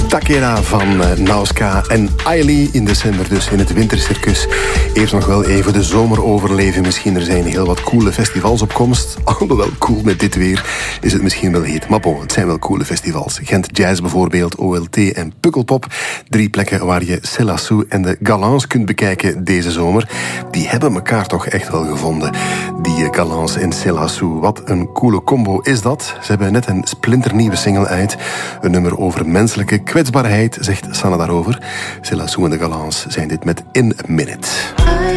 Takeda van Nauska en Ailey in december dus in het Wintercircus. Eerst nog wel even de zomer overleven misschien. Er zijn heel wat coole festivals op komst. Alhoewel cool met dit weer is het misschien wel heet. Maar bon, het zijn wel coole festivals. Gent Jazz bijvoorbeeld, OLT en Pukkelpop. 3 plekken waar je Célassou en de Galants kunt bekijken deze zomer. Die hebben elkaar toch echt wel gevonden. Die Galants en Célassou. Wat een coole combo is dat. Ze hebben net een splinternieuwe single uit. Een nummer over menselijke kwetsbaarheid, zegt Sanne daarover. Célassou en de Galants zijn dit met In a Minute.